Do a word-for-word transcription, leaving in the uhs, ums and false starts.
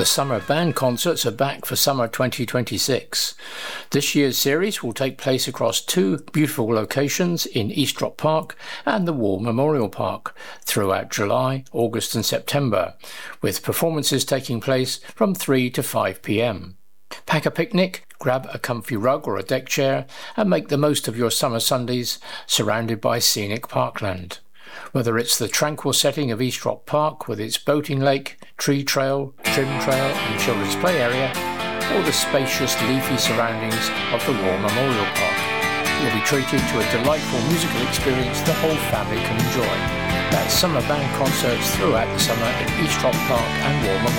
The summer band concerts are back for summer twenty twenty-six. This year's series will take place across two beautiful locations in Eastropp Park and the War Memorial Park throughout July, August and September, with performances taking place from three to five p m. Pack a picnic, grab a comfy rug or a deck chair and make the most of your summer Sundays surrounded by scenic parkland. Whether it's the tranquil setting of Eastropp Park with its boating lake, tree trail, trim trail and children's play area, or the spacious leafy surroundings of the War Memorial Park, you'll be treated to a delightful musical experience the whole family can enjoy. That's summer band concerts throughout the summer in Eastropp Park and War Memorial.